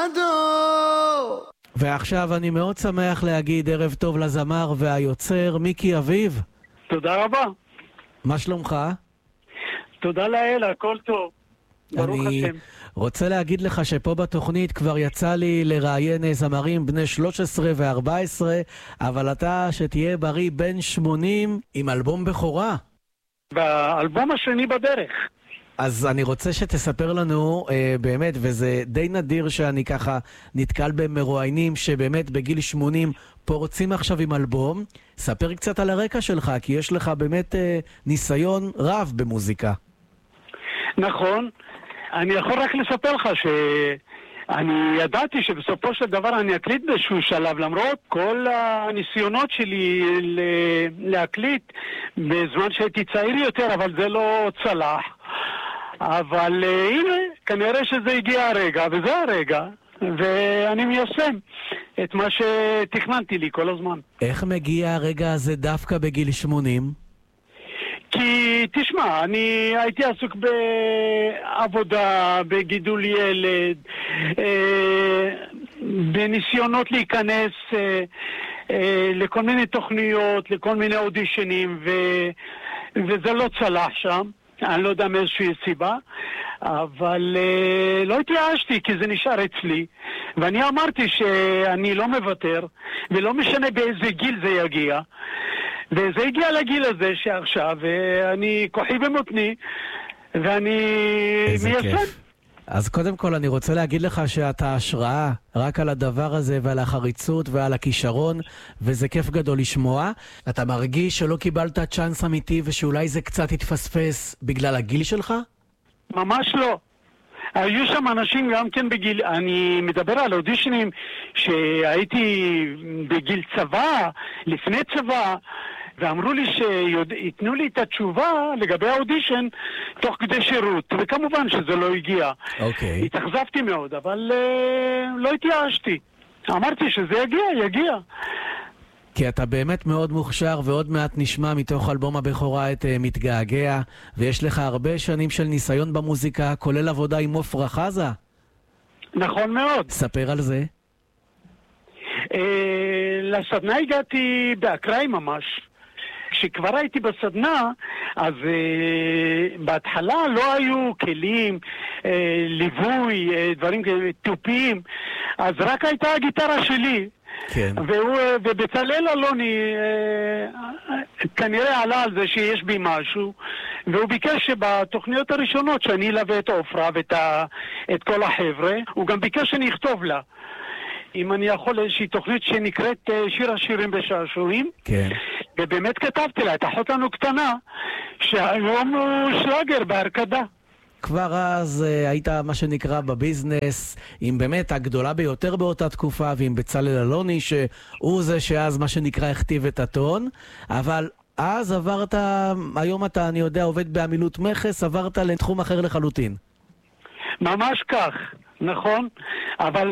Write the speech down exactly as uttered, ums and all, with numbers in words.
ועכשיו אני מאוד שמח להגיד ערב טוב לזמר והיוצר מיקי אביב. תודה רבה. מה שלומך? תודה לאל, הכל טוב. ברוך אני השם. רוצה להגיד לך שפה בתוכנית כבר יצא לי לראיין זמרים בני שלוש עשרה ו-ארבע עשרה, אבל אתה שתהיה בריא בן שמונים עם אלבום בכורה. והאלבום השני בדרך. אז אני רוצה שתספר לנו אה, באמת, וזה די נדיר שאני ככה נתקל במרואיינים שבאמת בגיל שמונים פורצים עכשיו עם אלבום. ספר קצת על הרקע שלך, כי יש לך באמת אה, ניסיון רב במוזיקה. נכון. אני יכול רק לספר לך שאני ידעתי שבסופו של דבר אני אקליט באיזשהו שלב, למרות כל הניסיונות שלי להקליט בזמן שהייתי צעיר יותר, אבל זה לא צלח. אבל הנה, כנראה שזה הגיע הרגע, וזה הרגע, ואני מיישם את מה שתכננתי לי כל הזמן. איך מגיע הרגע הזה דווקא בגיל שמונים? כי תשמע, אני הייתי עסוק בעבודה, בגידול ילד, בניסיונות להיכנס לכל מיני תוכניות, לכל מיני אודישנים, וזה לא צלח שם. אני לא יודע מאיזושהי סיבה, אבל uh, לא התייאשתי כי זה נשאר אצלי, ואני אמרתי שאני לא מוותר, ולא משנה באיזה גיל זה יגיע, וזה הגיע לגיל הזה שעכשיו, ואני כוחי במותני, ואני מיישם. אז קודם כל אני רוצה להגיד לך שאתה השראה רק על הדבר הזה ועל החריצות ועל הכישרון, וזה כיף גדול לשמוע. אתה מרגיש שלא קיבלת צ'אנס אמיתי ושאולי זה קצת התפספס בגלל הגיל שלך? ממש לא. היו שם אנשים גם כן בגיל, אני מדבר על אודישנים שהייתי בגיל צבא, לפני צבא, ואמרו לי שיתנו לי את התשובה לגבי האודישן תוך כדי שירות, וכמובן שזה לא הגיע. אוקיי. Okay. התאכזבתי מאוד, אבל uh, לא התייאשתי. אמרתי שזה יגיע, יגיע. כי אתה באמת מאוד מוכשר, ועוד מעט נשמע מתוך אלבום הבכורה את uh, מתגעגע, ויש לך הרבה שנים של ניסיון במוזיקה, כולל עבודה עם עופרה חזה. נכון מאוד. ספר על זה. Uh, לסדנה הגעתי באקראי ממש. כשכבר הייתי בסדנה, אז uh, בהתחלה לא היו כלים, uh, ליווי, uh, דברים טופיים, אז רק הייתה הגיטרה שלי. כן. והוא, ובצלאל אלוני uh, כנראה עלה על זה שיש בי משהו, והוא ביקש שבתוכניות הראשונות שאני אלווה את עופרה ואת ה, את כל החבר'ה, הוא גם ביקש שאני אכתוב לה. אם אני יכול איזושהי תוכנית שנקראת שיר השירים בשעשועים. כן. ובאמת כתבתי לה את אחות לנו קטנה, שהיום הוא שלאגר בהרקדה. כבר אז uh, היית מה שנקרא בביזנס, עם באמת הגדולה ביותר באותה תקופה, ועם בצלאל אלוני, שהוא זה שאז מה שנקרא הכתיב את הטון, אבל אז עברת, היום אתה, אני יודע, עובד בעמילות מכס, עברת לתחום אחר לחלוטין. ממש כך, נכון, אבל